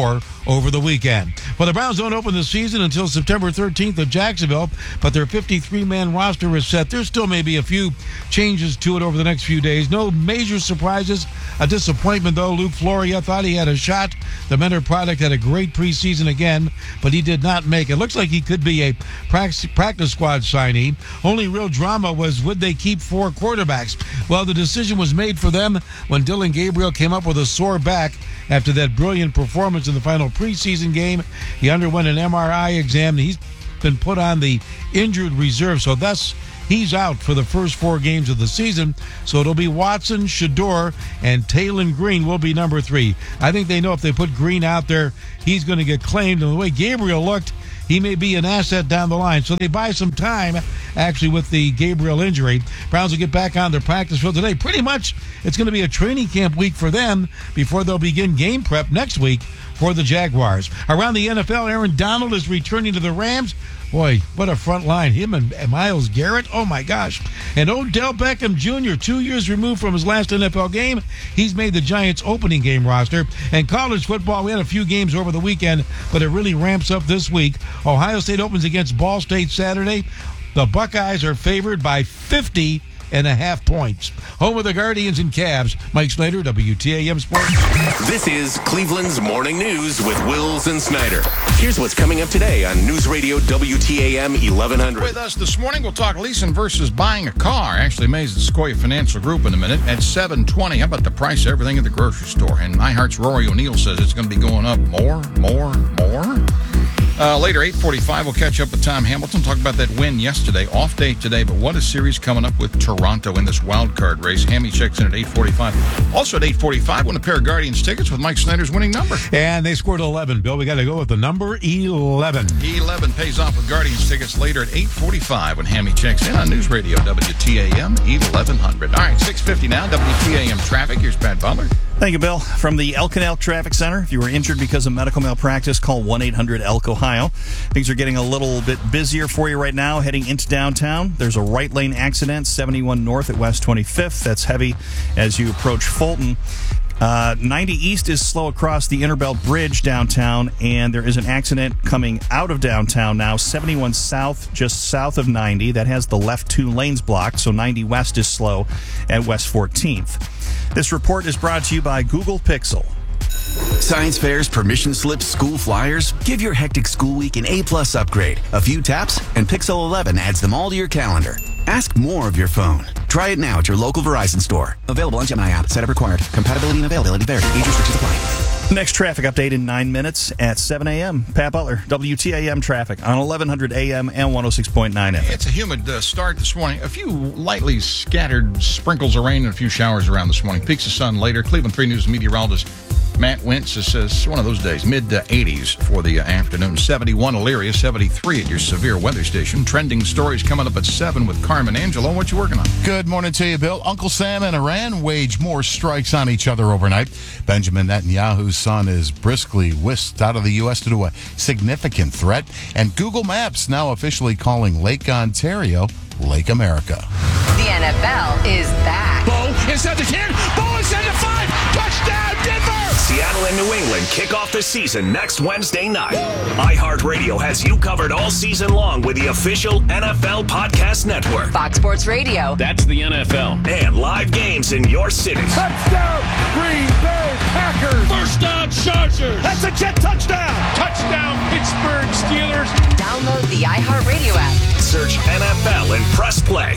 over the weekend. Well, the Browns don't open the season until September thirteenth at Jacksonville, but their fifty-three man roster is set. There still may be a few changes to it over the next few days. No major surprises. A disappointment, though. Luke Floria thought he had a shot. The Mentor product had a great preseason again, but he did not make it. Looks like he could be a practice squad signee. Only real drama was, would they keep four quarterbacks? Well, the decision was made for them when Dylan Gabriel came up with a sore back after that brilliant performance in the final preseason game. He underwent an M R I exam, and he's been put on the injured reserve, so thus he's out for the first four games of the season. So it'll be Watson, Shador, and Taylon Green will be number three. I think they know if they put Green out there, he's going to get claimed. And the way Gabriel looked, he may be an asset down the line. So they buy some time, actually, with the Gabriel injury. Browns will get back on their practice field today. Pretty much it's going to be a training camp week for them before they'll begin game prep next week for the Jaguars. Around the N F L, Aaron Donald is returning to the Rams. Boy, what a front line. Him and Myles Garrett. Oh, my gosh. And Odell Beckham Junior, two years removed from his last N F L game, he's made the Giants' opening game roster. And college football, we had a few games over the weekend, but it really ramps up this week. Ohio State opens against Ball State Saturday. The Buckeyes are favored by fifty and a half points. Home of the Guardians and Cavs. Mike Snyder, W T A M Sports. This is Cleveland's Morning News with Wills and Snyder. Here's what's coming up today on News Radio W T A M eleven hundred. With us this morning, we'll talk leasing versus buying a car. Ashley Mays at Sequoia Financial Group in a minute. At seven twenty, how about the price of everything at the grocery store? And iHeart's Rory O'Neill says it's going to be going up more, more, more. Uh, later, eight forty-five, we'll catch up with Tom Hamilton, talk about that win yesterday. Off day today, but what a series coming up with Toronto in this wild card race. Hammy checks in at eight forty-five. Also at eight forty-five, win a pair of Guardians tickets with Mike Snyder's winning number. And they scored eleven, Bill. We got to go with the number eleven. eleven pays off with Guardians tickets later at eight forty-five when Hammy checks in on News Radio W T A M eleven hundred. All right, six fifty now, W T A M traffic. Here's Pat Butler. Thank you, Bill. From the Elk and Elk Traffic Center, if you were injured because of medical malpractice, call one eight hundred elk ohio. Things are getting a little bit busier for you right now heading into downtown. There's a right lane accident, seventy-one north at West twenty-fifth. That's heavy as you approach Fulton. Uh, ninety East is slow across the Interbelt Bridge downtown, and there is an accident coming out of downtown now. seventy-one South, just south of ninety. That has the left two lanes blocked, so ninety West is slow at West fourteenth. This report is brought to you by Google Pixel. Science fairs, permission slips, school flyers. Give your hectic school week an A-plus upgrade. A few taps, and Pixel eleven adds them all to your calendar. Ask more of your phone. Try it now at your local Verizon store. Available on Gemini app. Setup required. Compatibility and availability vary. Age restrictions apply. Next traffic update in nine minutes at seven a.m. Pat Butler, W T A M traffic on eleven hundred A M and one oh six point nine F M. It's a humid uh, start this morning. A few lightly scattered sprinkles of rain and a few showers around this morning. Peaks of sun later. Cleveland three News meteorologist Matt Wentz says one of those days, mid eighties for the afternoon. seventy-one Elyria, seventy-three at your severe weather station. Trending stories coming up at seven with Carmen Angelo. What you working on? Good morning to you, Bill. Uncle Sam and Iran wage more strikes on each other overnight. Benjamin Netanyahu's son is briskly whisked out of the U S due to a significant threat. And Google Maps now officially calling Lake Ontario Lake America. The N F L is back. Bo inside the ten. Bo inside the five. Touchdown, Denver! Seattle and New England kick off the season next Wednesday night. iHeartRadio has you covered all season long with the official N F L Podcast Network. Fox Sports Radio. That's the N F L. And live games in your city. Touchdown, Green Bay Packers! First down, Chargers! That's a jet touchdown! Touchdown, Pittsburgh Steelers! Download the iHeartRadio app. Search N F L and press play.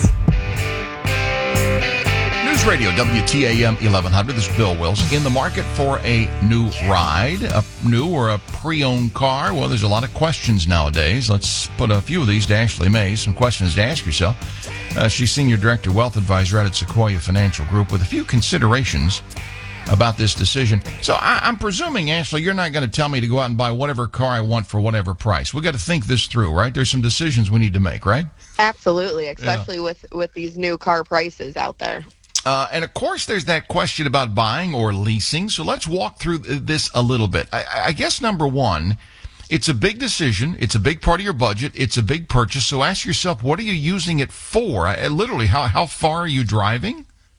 News Radio W T A M eleven hundred. This is Bill Wills. In the market for a new ride, a new or a pre-owned car? Well, there's a lot of questions nowadays. Let's put a few of these to Ashley Mays. Some questions to ask yourself. Uh, she's Senior Director, Wealth Advisor at Sequoia Financial Group, with a few considerations about this decision. So I, I'm presuming, Ashley, you're not going to tell me to go out and buy whatever car I want for whatever price. We've got to think this through, right? There's some decisions we need to make, right? Absolutely, especially yeah. with, with these new car prices out there. Uh, and, of course, there's that question about buying or leasing. So let's walk through this a little bit. I, I guess, number one, it's a big decision. It's a big part of your budget. It's a big purchase. So ask yourself, what are you using it for? I, literally, how, how far are you driving?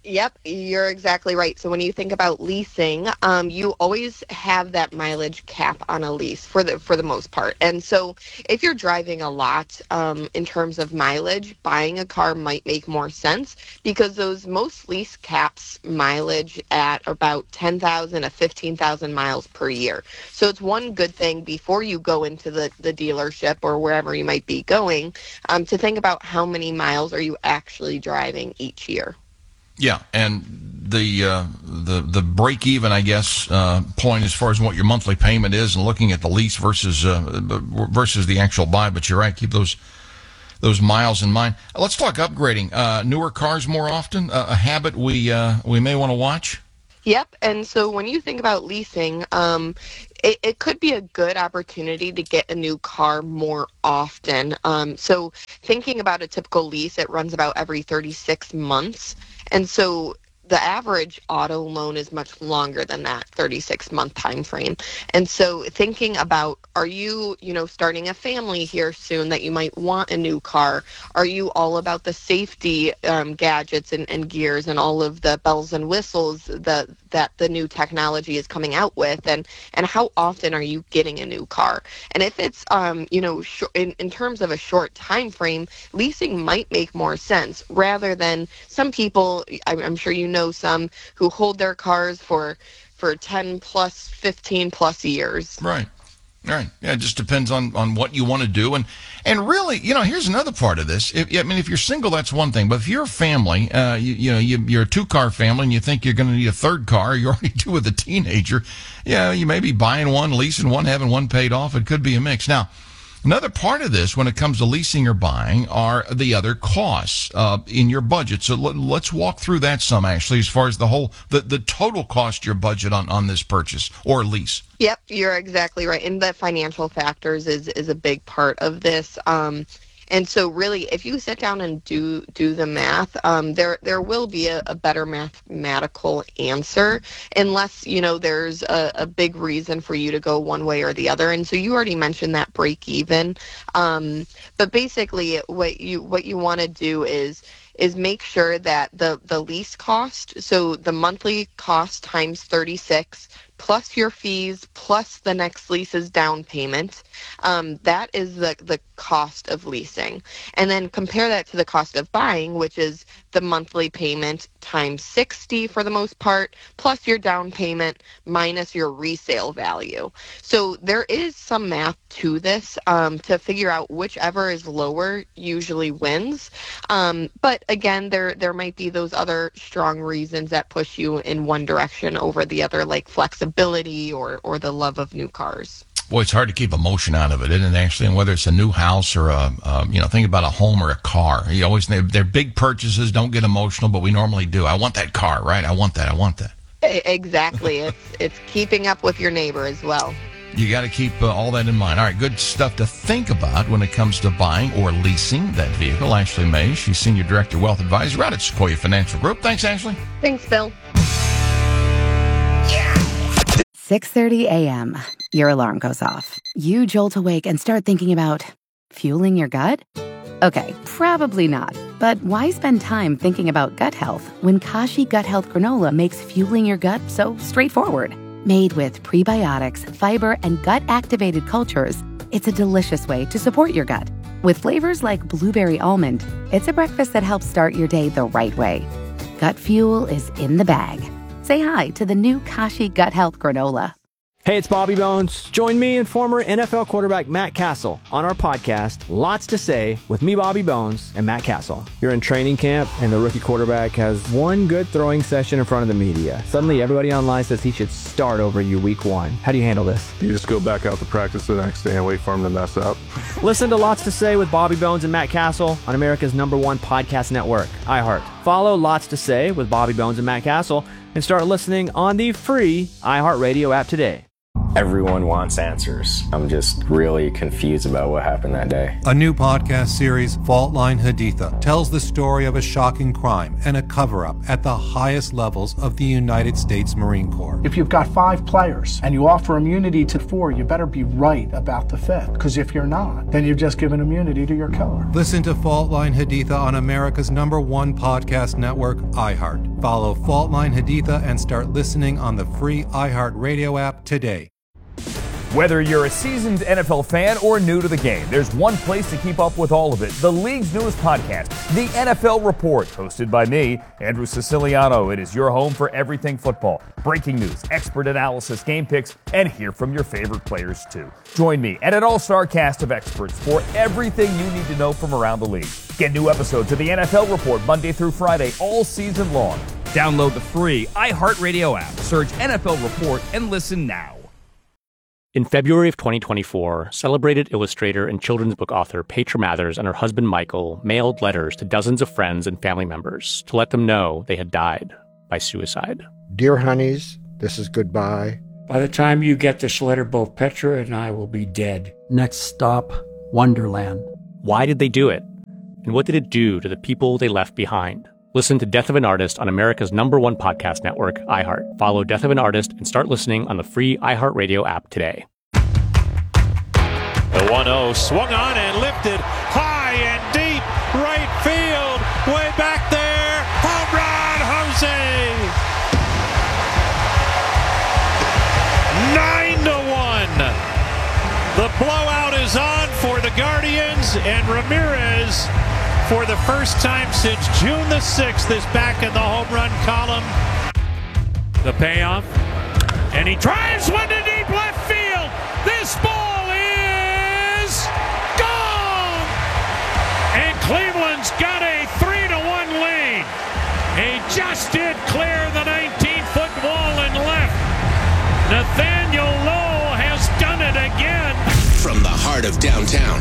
Yep, you're exactly right. So when you think about leasing, um, you always have that mileage cap on a lease for the for the most part. And so if you're driving a lot um, in terms of mileage, buying a car might make more sense because those most lease caps mileage at about ten thousand to fifteen thousand miles per year. So it's one good thing before you go into the, the dealership or wherever you might be going um, to think about how many miles are you actually driving each year. Yeah, and the uh, the the break even, I guess, uh, point as far as what your monthly payment is, and looking at the lease versus uh, versus the actual buy. But you're right, keep those those miles in mind. Let's talk upgrading. Uh, newer cars more often, uh, a habit we uh, we may want to watch. Yep, and so when you think about leasing, um, it, it could be a good opportunity to get a new car more often. Um, so thinking about a typical lease, it runs about every thirty-six months. And so the average auto loan is much longer than that thirty-six month time frame. And so thinking about, are you, you know, starting a family here soon that you might want a new car? Are you all about the safety um, gadgets and, and gears and all of the bells and whistles that that the new technology is coming out with? And, and how often are you getting a new car? And if it's, um, you know, sh- in, in terms of a short time frame, leasing might make more sense rather than some people, I'm, I'm sure you know, know some who hold their cars for for ten plus, fifteen plus years. Right. Right. Yeah, it just depends on, on what you want to do. And and really, you know, here's another part of this. If, I mean, if you're single, that's one thing. But if you're a family, uh, you, you know, you, you're a two-car family and you think you're going to need a third car, you already do with a teenager, yeah, you may be buying one, leasing one, having one paid off. It could be a mix. Now, another part of this when it comes to leasing or buying are the other costs uh, in your budget. So let, let's walk through that some, Ashley, as far as the whole, the, the total cost your budget on, on this purchase or lease. Yep, you're exactly right. And the financial factors is, is a big part of this. Um, and so really, if you sit down and do do the math, um, there there will be a, a better mathematical answer unless, you know, there's a, a big reason for you to go one way or the other. And so you already mentioned that break even. Um, but basically what you what you want to do is is make sure that the, the lease cost, so the monthly cost times thirty-six, plus your fees, plus the next lease's down payment, um, that is the, the cost of leasing. And then compare that to the cost of buying, which is the monthly payment times sixty for the most part, plus your down payment minus your resale value. So there is some math to this um, to figure out whichever is lower usually wins. Um, but again, there there might be those other strong reasons that push you in one direction over the other, like flexibility or, or the love of new cars. Boy, it's hard to keep emotion out of it, isn't it, actually? And whether it's a new house or a, um, you know, think about a home or a car. You always, they're, they're big purchases, don't get emotional, but we normally do. I want that car, right? I want that, I want that. Exactly. It's, it's keeping up with your neighbor as well. You got to keep uh, all that in mind. All right, good stuff to think about when it comes to buying or leasing that vehicle. Ashley May, she's Senior Director, Wealth Advisor out at Sequoia Financial Group. Thanks, Ashley. Thanks, Bill. six thirty a.m. Your alarm goes off. You jolt awake and start thinking about fueling your gut? Okay, probably not. But why spend time thinking about gut health when Kashi Gut Health Granola makes fueling your gut so straightforward? Made with prebiotics, fiber, and gut-activated cultures, it's a delicious way to support your gut. With flavors like blueberry almond, it's a breakfast that helps start your day the right way. Gut fuel is in the bag. Say hi to the new Kashi Gut Health Granola. Hey, it's Bobby Bones. Join me and former N F L quarterback Matt Castle on our podcast, Lots to Say, with me, Bobby Bones, and Matt Castle. You're in training camp, and the rookie quarterback has one good throwing session in front of the media. Suddenly, everybody online says he should start over you week one. How do you handle this? You just go back out to practice the next day and wait for him to mess up. Listen to Lots to Say with Bobby Bones and Matt Castle on America's number one podcast network, iHeart. Follow Lots to Say with Bobby Bones and Matt Castle and start listening on the free iHeartRadio app today. Everyone wants answers. I'm just really confused about what happened that day. A new podcast series, Fault Line Haditha, tells the story of a shocking crime and a cover-up at the highest levels of the United States Marine Corps. If you've got five players and you offer immunity to four, you better be right about the fifth. Because if you're not, then you've just given immunity to your killer. Listen to Fault Line Haditha on America's number one podcast network, iHeart. Follow Fault Line Haditha and start listening on the free iHeart Radio app today. Whether you're a seasoned N F L fan or new to the game, there's one place to keep up with all of it. The league's newest podcast, The N F L Report, hosted by me, Andrew Siciliano. It is your home for everything football. Breaking news, expert analysis, game picks, and hear from your favorite players, too. Join me and an all-star cast of experts for everything you need to know from around the league. Get new episodes of The N F L Report Monday through Friday all season long. Download the free iHeartRadio app, search N F L Report, and listen now. In February of twenty twenty-four, celebrated illustrator and children's book author Petra Mathers and her husband Michael mailed letters to dozens of friends and family members to let them know they had died by suicide. Dear honeys, this is goodbye. By the time you get this letter, both Petra and I will be dead. Next stop, Wonderland. Why did they do it? And what did it do to the people they left behind? Listen to Death of an Artist on America's number one podcast network, iHeart. Follow Death of an Artist and start listening on the free iHeartRadio app today. The one oh swung on and lifted high and deep. Right field. Way back there. Home run, Jose. Nine to one. The blowout is on for the Guardians, and Ramirez, for the first time since June the sixth, is back in the home run column. The payoff. And he drives one to deep left field. This ball is gone! And Cleveland's got a three to one lead. He just did clear the nineteen-foot wall and left. Nathaniel Lowe has done it again. From the heart of downtown,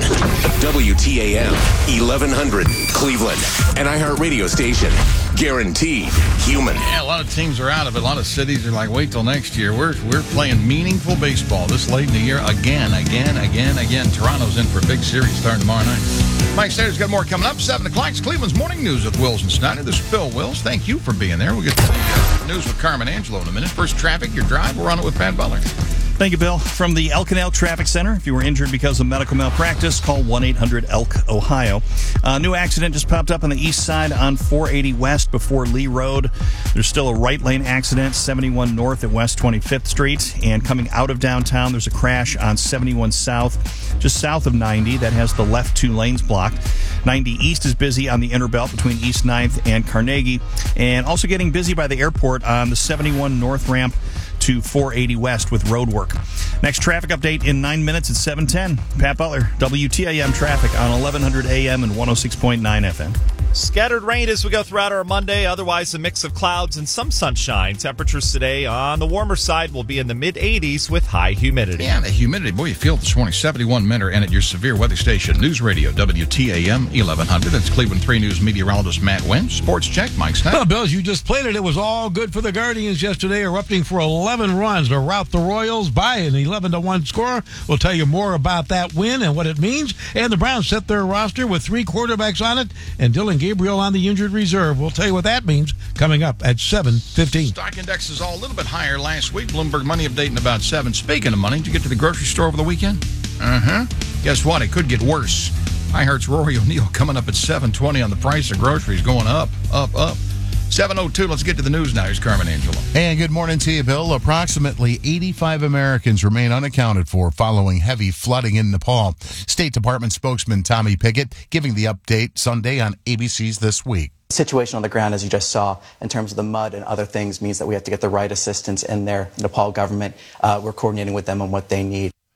W T A M, eleven hundred, Cleveland, an iHeart radio station. Guaranteed human. Yeah, a lot of teams are out of it. A lot of cities are like, wait till next year. We're we're playing meaningful baseball this late in the year again, again, again, again. Toronto's in for a big series starting tomorrow night. Mike Snyder's got more coming up. seven o'clock. It's Cleveland's Morning News with Wills and Snyder. This is Phil Wills. Thank you for being there. We'll get to the uh, news with Carmen Angelo in a minute. First, traffic, your drive. We're on it with Pat Butler. Thank you, Bill. From the El Canal Traffic Center, if you were injured because of medical malpractice, call one eight hundred E L C, Ohio. A new accident just popped up on the east side on four eighty West before Lee Road. There's still a right lane accident, seventy-one North at West twenty-fifth Street. And coming out of downtown, there's a crash on seventy-one South, just south of ninety. That has the left two lanes blocked. ninety East is busy on the inner belt between East ninth and Carnegie. And also getting busy by the airport on the seventy-one North ramp to four eighty West with road work. Next traffic update in nine minutes at seven ten. Pat Butler, W T A M traffic on eleven hundred A M and one oh six point nine F M. Scattered rain as we go throughout our Monday. Otherwise, a mix of clouds and some sunshine. Temperatures today on the warmer side will be in the mid eighties with high humidity. Yeah, the humidity, boy, you feel it this morning. seventy-one Minter and at your severe weather station. News Radio, W T A M eleven hundred. That's Cleveland three News meteorologist Matt Wynn. Sports Check, Mike Snyder. Well, Bills, you just played it. It was all good for the Guardians yesterday, erupting for eleven runs to rout the Royals by an eleven to one score. We'll tell you more about that win and what it means. And the Browns set their roster with three quarterbacks on it and Dylan Gabriel on the injured reserve. We'll tell you what that means coming up at seven fifteen. Stock index is all a little bit higher last week. Bloomberg Money update in about seven. Speaking of money, did you get to the grocery store over the weekend? Uh-huh. Guess what? It could get worse. iHeart's Rory O'Neill coming up at seven twenty on the price of groceries, going up, up, up. seven oh two, let's get to the news now. Here's Carmen Angelo. And good morning to you, Bill. Approximately eighty-five Americans remain unaccounted for following heavy flooding in Nepal. State Department spokesman Tommy Pickett giving the update Sunday on A B C's This Week. The situation on the ground, as you just saw, in terms of the mud and other things, means that we have to get the right assistance in there. The Nepal government, uh, we're coordinating with them on what they need.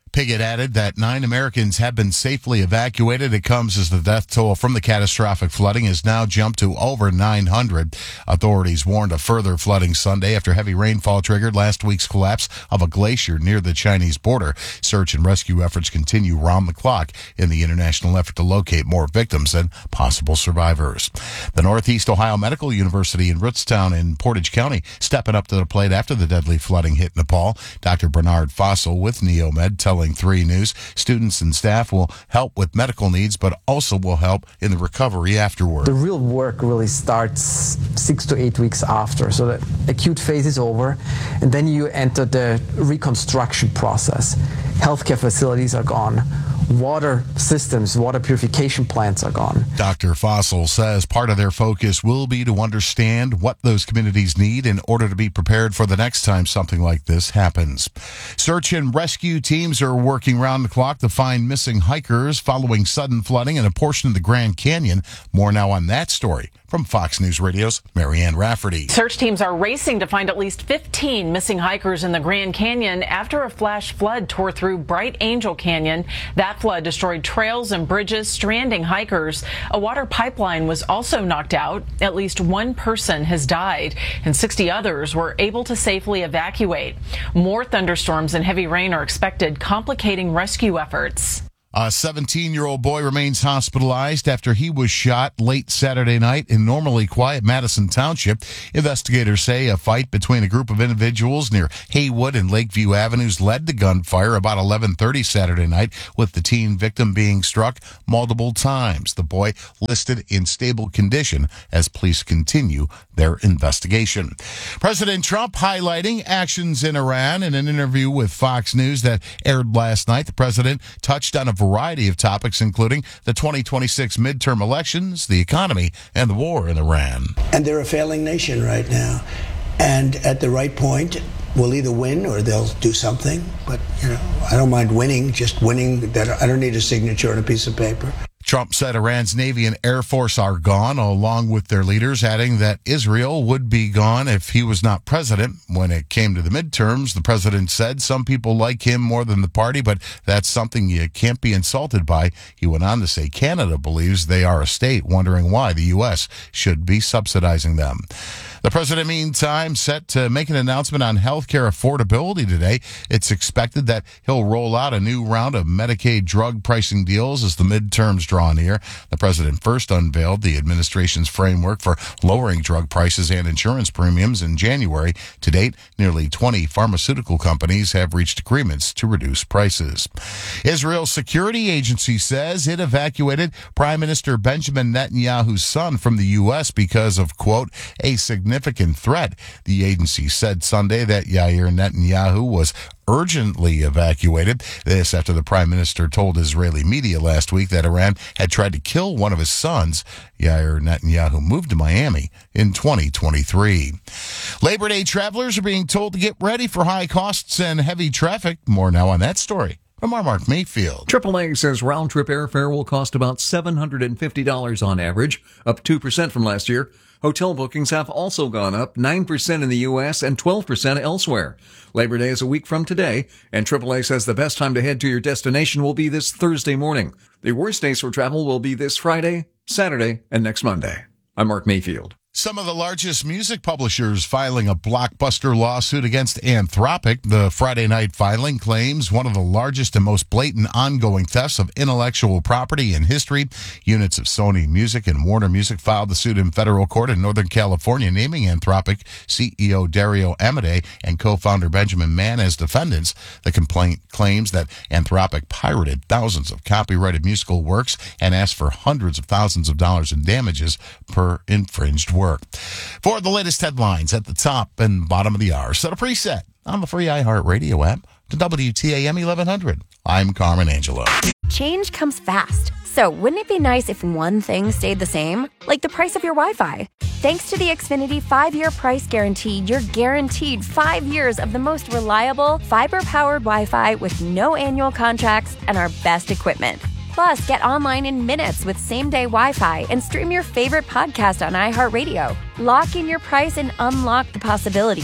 Piggott added that nine Americans have been safely evacuated. It comes as the death toll from the catastrophic flooding has now jumped to over nine hundred. Authorities warned of further flooding Sunday after heavy rainfall triggered last week's collapse of a glacier near the Chinese border. Search and rescue efforts continue round the clock in the international effort to locate more victims and possible survivors. The Northeast Ohio Medical University in Rootstown in Portage County stepping up to the plate after the deadly flooding hit Nepal. Doctor Bernard Fossil with NeoMed telling three News students and staff will help with medical needs, but also will help in the recovery afterward. The real work really starts six to eight weeks after. So the acute phase is over, and then you enter the reconstruction process. Healthcare facilities are gone. Water systems, water purification plants are gone. Doctor Fossil says part of their focus will be to understand what those communities need in order to be prepared for the next time something like this happens. Search and rescue teams are working round the clock to find missing hikers following sudden flooding in a portion of the Grand Canyon. More now on that story from Fox News Radio's Marianne Rafferty. Search teams are racing to find at least fifteen missing hikers in the Grand Canyon after a flash flood tore through Bright Angel Canyon. That flood destroyed trails and bridges, stranding hikers. A water pipeline was also knocked out. At least one person has died, and sixty others were able to safely evacuate. More thunderstorms and heavy rain are expected, complicating rescue efforts. A seventeen-year-old boy remains hospitalized after he was shot late Saturday night in normally quiet Madison Township. Investigators say a fight between a group of individuals near Haywood and Lakeview Avenues led to gunfire about eleven thirty Saturday night, with the teen victim being struck multiple times. The boy listed in stable condition as police continue their investigation. President Trump highlighting actions in Iran. In an interview with Fox News that aired last night, the president touched on a variety of topics, including the twenty twenty-six midterm elections, the economy, and the war in Iran. And they're a failing nation right now. And at the right point, we'll either win or they'll do something. But, you know, I don't mind winning, just winning. That I don't need a signature on a piece of paper. Trump said Iran's Navy and Air Force are gone, along with their leaders, adding that Israel would be gone if he was not president. When it came to the midterms, the president said some people like him more than the party, but that's something you can't be insulted by. He went on to say Canada believes they are a state, wondering why the U S should be subsidizing them. The president, meantime, set to make an announcement on health care affordability today. It's expected that he'll roll out a new round of Medicaid drug pricing deals as the midterms draw near. The president first unveiled the administration's framework for lowering drug prices and insurance premiums in January. To date, nearly twenty pharmaceutical companies have reached agreements to reduce prices. Israel's security agency says it evacuated Prime Minister Benjamin Netanyahu's son from the U S because of, quote, a significant significant threat. The agency said Sunday that Yair Netanyahu was urgently evacuated. This after the prime minister told Israeli media last week that Iran had tried to kill one of his sons. Yair Netanyahu moved to Miami in twenty twenty-three. Labor Day travelers are being told to get ready for high costs and heavy traffic. More now on that story from our Mark Mayfield. triple A says round-trip airfare will cost about seven hundred fifty dollars on average, up two percent from last year. Hotel bookings have also gone up nine percent in the U S and twelve percent elsewhere. Labor Day is a week from today, and triple A says the best time to head to your destination will be this Thursday morning. The worst days for travel will be this Friday, Saturday, and next Monday. I'm Mark Mayfield. Some of the largest music publishers filing a blockbuster lawsuit against Anthropic. The Friday night filing claims one of the largest and most blatant ongoing thefts of intellectual property in history. Units of Sony Music and Warner Music filed the suit in federal court in Northern California, naming Anthropic C E O Dario Amodei and co-founder Benjamin Mann as defendants. The complaint claims that Anthropic pirated thousands of copyrighted musical works and asked for hundreds of thousands of dollars in damages per infringed work. For the latest headlines at the top and bottom of the hour, set a preset on the free iHeartRadio app to W T A M eleven hundred. I'm Carmen Angelo. Change comes fast. So wouldn't it be nice if one thing stayed the same? Like the price of your Wi-Fi. Thanks to the Xfinity five-year price guarantee, you're guaranteed five years of the most reliable, fiber-powered Wi-Fi with no annual contracts and our best equipment. Plus, get online in minutes with same-day Wi-Fi and stream your favorite podcast on iHeartRadio. Lock in your price and unlock the possibilities.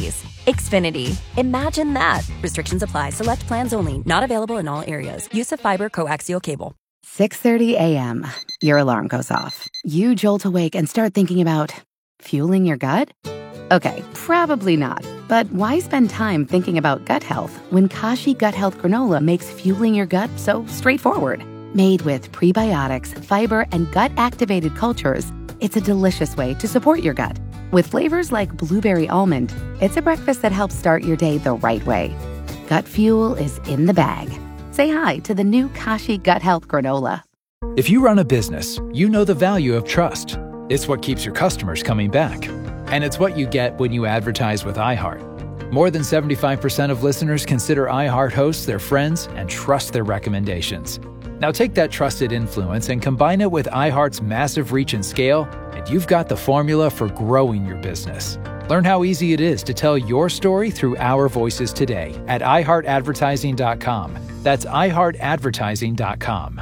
Xfinity. Imagine that. Restrictions apply. Select plans only. Not available in all areas. Use of fiber coaxial cable. six thirty a.m. Your alarm goes off. You jolt awake and start thinking about fueling your gut? Okay, probably not. But why spend time thinking about gut health when Kashi Gut Health Granola makes fueling your gut so straightforward? Made with prebiotics, fiber, and gut-activated cultures, it's a delicious way to support your gut. With flavors like blueberry almond, it's a breakfast that helps start your day the right way. Gut fuel is in the bag. Say hi to the new Kashi Gut Health Granola. If you run a business, you know the value of trust. It's what keeps your customers coming back. And it's what you get when you advertise with iHeart. More than seventy-five percent of listeners consider iHeart hosts their friends and trust their recommendations. Now take that trusted influence and combine it with iHeart's massive reach and scale, and you've got the formula for growing your business. Learn how easy it is to tell your story through our voices today at i heart advertising dot com. That's i heart advertising dot com.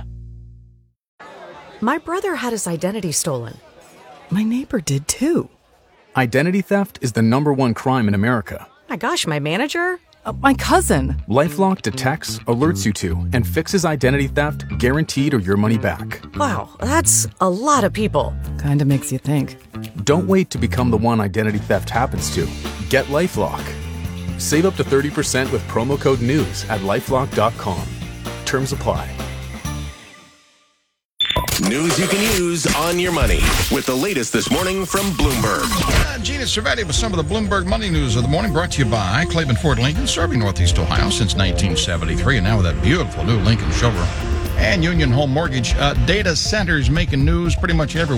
My brother had his identity stolen. My neighbor did too. Identity theft is the number one crime in America. My gosh, my manager? Uh, my cousin. LifeLock detects, alerts you to, and fixes identity theft guaranteed or your money back. Wow, that's a lot of people. Kinda makes you think. Don't wait to become the one identity theft happens to. Get LifeLock. Save up to thirty percent with promo code NEWS at lifelock dot com. Terms apply. News you can use on your money with the latest this morning from Bloomberg. Uh, Gina Cervetti with some of the Bloomberg Money News of the morning, brought to you by Cleveland Ford Lincoln, serving Northeast Ohio since nineteen seventy-three, and now with that beautiful new Lincoln showroom. And Union Home Mortgage. Uh, data centers making news pretty much everywhere.